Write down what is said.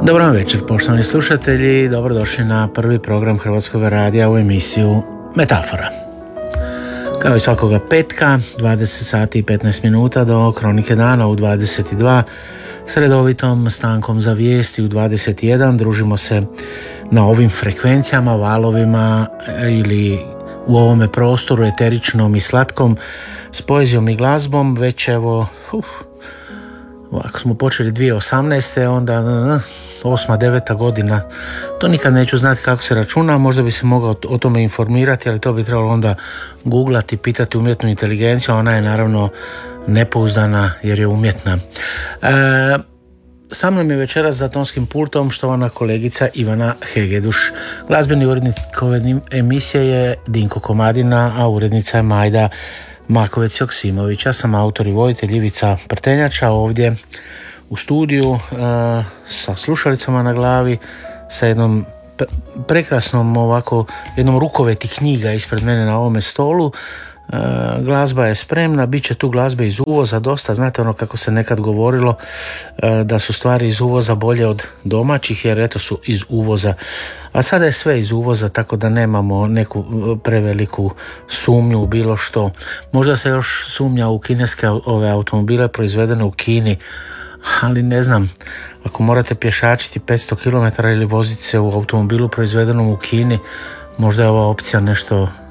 Dobar vam večer, poštovani slušatelji, dobrodošli na prvi program Hrvatskog radija u emisiju Metafora. Kao i svakoga petka, 20 sati i 15 minuta do Kronike dana u 22, s redovitom stankom za vijesti u 21, družimo se na ovim frekvencijama, valovima ili u ovome prostoru eteričnom i slatkom s poezijom i glazbom. Već evo, ako smo počeli 2018. onda 8. 9. godina, to nikad neću znati kako se računa, možda bi se mogao o tome informirati, ali to bi trebalo onda googlati, pitati umjetnu inteligenciju, ona je naravno nepouzdana jer je umjetna. Sa mnom je večeras za tonskim pultom štovana kolegica Ivana Hegeduš. Glazbeni urednik ove emisije je Dinko Komadina, a urednica je Majda Makovec-Joksimović. Ja sam autor i voditelj Ivica Prtenjača, ovdje u studiju sa slušalicama na glavi, sa jednom prekrasnom ovako jednom rukoveti knjiga ispred mene na ovome stolu. Glazba je spremna, bit će tu glazbe iz uvoza dosta, znate ono kako se nekad govorilo da su stvari iz uvoza bolje od domaćih, jer eto su iz uvoza, a sada je sve iz uvoza, tako da nemamo neku preveliku sumnju u bilo što. Možda se još sumnja u kineske ove automobile proizvedene u Kini, ali ne znam, ako morate pješačiti 500 km ili voziti se u automobilu proizvedenom u Kini, možda je ova opcija nešto